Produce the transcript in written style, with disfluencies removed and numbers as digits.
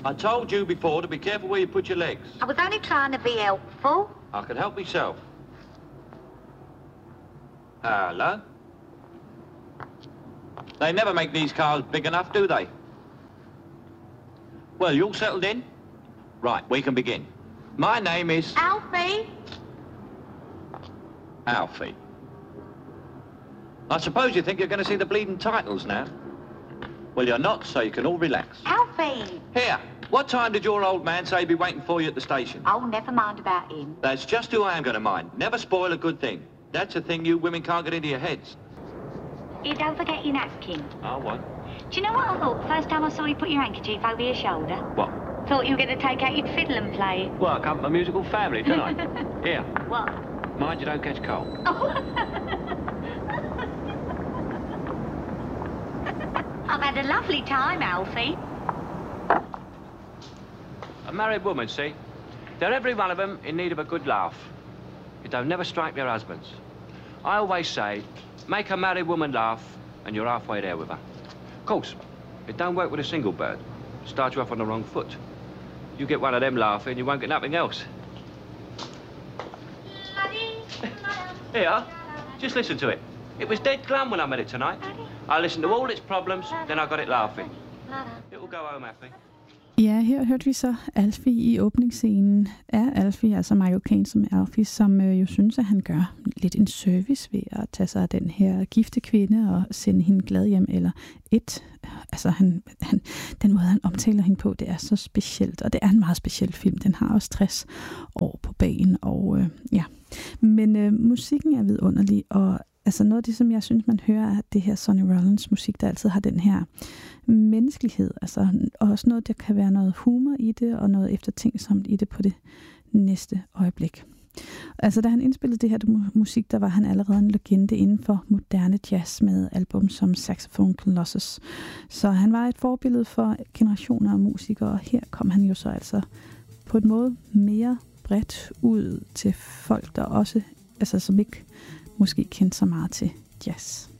I told you before to be careful where you put your legs. I was only trying to be helpful. I can help myself. Hello? They never make these cars big enough, do they? Well, you all settled in? Right, we can begin. My name is... Alfie? Alfie. I suppose you think you're going to see the bleeding titles now? Well, you're not, so you can all relax. Alfie! Here, what time did your old man say he'd be waiting for you at the station? Oh, never mind about him. That's just who I am going to mind. Never spoil a good thing. That's a thing you women can't get into your heads. You don't forget your napkin. Oh, what? Do you know what I thought first time I saw you put your handkerchief over your shoulder? What? Thought you were going to take out your fiddle and play. Well, I come from a musical family, don't I? Here. What? Mind you don't catch cold. I've had a lovely time, Alfie. A married woman, see? They're every one of them in need of a good laugh. If they'll never strike their husbands. I always say, make a married woman laugh, and you're halfway there with her. Of course, it don't work with a single bird. Start you off on the wrong foot. You get one of them laughing, you won't get nothing else. Here, just listen to it. It was dead glum when I met it tonight. I listened to all its problems, then I got it laughing. It will go home happy. Ja, her hørte vi så Alfie i åbningsscenen af Alfie, altså Michael Caine som Alfie, som jo synes, at han gør lidt en service ved at tage sig af den her gifte kvinde og sende hende glad hjem, eller altså den måde, han omtaler hende på, det er så specielt, og det er en meget speciel film. Den har også 60 år på bagen, og ja. Men musikken er vidunderlig, og altså noget af det, som jeg synes, man hører, er det her Sonny Rollins musik, der altid har den her menneskelighed. Altså også noget, der kan være noget humor i det, og noget eftertænksomt i det på det næste øjeblik. Altså da han indspillede det her musik, der var han allerede en legende inden for moderne jazz med album som Saxophone Colossus. Så han var et forbillede for generationer af musikere, og her kom han jo så altså på en måde mere bredt ud til folk, der også, altså som ikke måske kendte så meget til jazz.